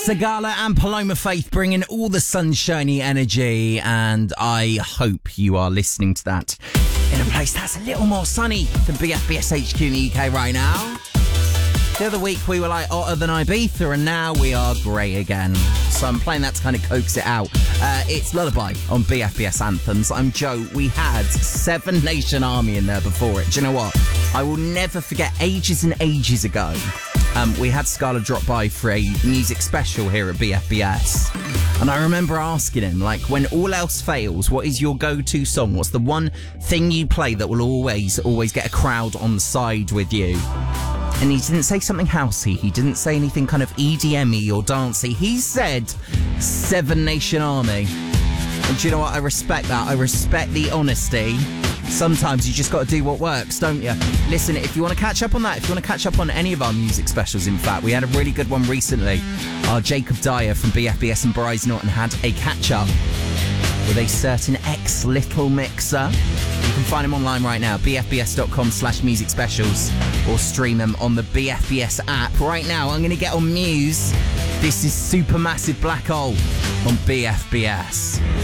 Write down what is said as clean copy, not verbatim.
Sagala and Paloma Faith bringing all the sunshiny energy, and I hope you are listening to that in a place that's a little more sunny than BFBS HQ in the UK right now. The other week we were like hotter than Ibiza, and now we are grey again. So I'm playing that to kind of coax it out. It's Lullaby on BFBS Anthems. I'm Joe. We had Seven Nation Army in there before it. Do you know what? I will never forget ages and ages ago. We had Scala drop by for a music special here at BFBS. And I remember asking him, like, when all else fails, what is your go-to song? What's the one thing you play that will always get a crowd on side with you? And he didn't say something housey. He didn't say anything kind of EDM-y or dancey. He said Seven Nation Army. And do you know what? I respect that. I respect the honesty. Sometimes you just got to do what works, don't you? Listen, if you want to catch up on that, if you want to catch up on any of our music specials, in fact, we had a really good one recently. Our Jacob Dyer from BFBS and Bryce Norton had a catch-up with a certain ex-Little Mixer. You can find him online right now, bfbs.com/music specials, or stream them on the BFBS app. Right now, I'm going to get on Muse. This is Supermassive Black Hole on BFBS.